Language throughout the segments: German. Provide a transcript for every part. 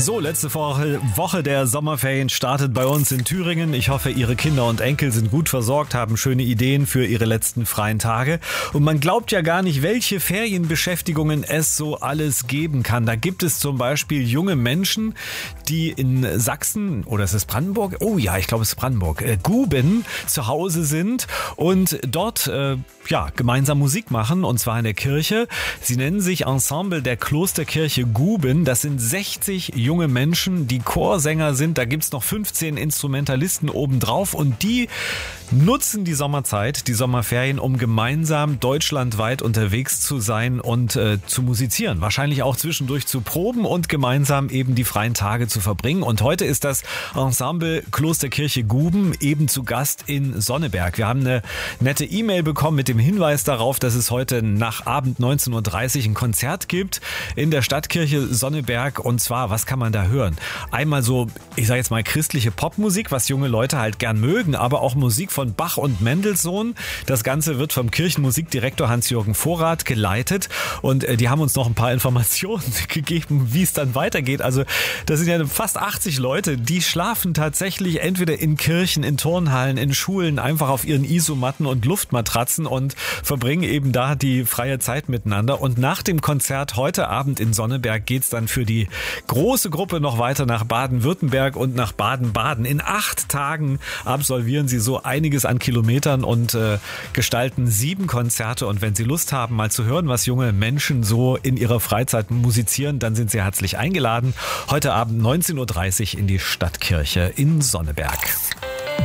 So, letzte Woche der Sommerferien startet bei uns in Thüringen. Ich hoffe, Ihre Kinder und Enkel sind gut versorgt, haben schöne Ideen für ihre letzten freien Tage. Und man glaubt ja gar nicht, welche Ferienbeschäftigungen es so alles geben kann. Da gibt es zum Beispiel junge Menschen, die in Sachsen, oder ist es Brandenburg? Oh ja, ich glaube es ist Brandenburg. Guben zu Hause sind und dort gemeinsam Musik machen, und zwar in der Kirche. Sie nennen sich Ensemble der Klosterkirche Guben. Das sind 60 junge Menschen, die Chorsänger sind. Da gibt's noch 15 Instrumentalisten obendrauf und die nutzen die Sommerzeit, die Sommerferien, um gemeinsam deutschlandweit unterwegs zu sein und zu musizieren. Wahrscheinlich auch zwischendurch zu proben und gemeinsam eben die freien Tage zu verbringen. Und heute ist das Ensemble Klosterkirche Guben eben zu Gast in Sonneberg. Wir haben eine nette E-Mail bekommen mit dem Hinweis darauf, dass es heute nach Abend 19.30 Uhr ein Konzert gibt in der Stadtkirche Sonneberg. Und zwar, was kann man da hören? Einmal so, ich sage jetzt mal christliche Popmusik, was junge Leute halt gern mögen, aber auch Musik von Bach und Mendelssohn. Das Ganze wird vom Kirchenmusikdirektor Hans-Jürgen Vorrath geleitet und die haben uns noch ein paar Informationen gegeben, wie es dann weitergeht. Also das sind ja fast 80 Leute, die schlafen tatsächlich entweder in Kirchen, in Turnhallen, in Schulen, einfach auf ihren Isomatten und Luftmatratzen und verbringen eben da die freie Zeit miteinander. Und nach dem Konzert heute Abend in Sonneberg geht's dann für die große Gruppe noch weiter nach Baden-Württemberg und nach Baden-Baden. In 8 Tagen absolvieren sie so einiges an Kilometern und gestalten 7 Konzerte. Und wenn Sie Lust haben, mal zu hören, was junge Menschen so in ihrer Freizeit musizieren, dann sind Sie herzlich eingeladen. Heute Abend 19.30 Uhr in die Stadtkirche in Sonneberg.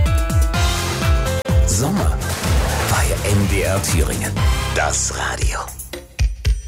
Sommer bei NDR Thüringen. Das Radio.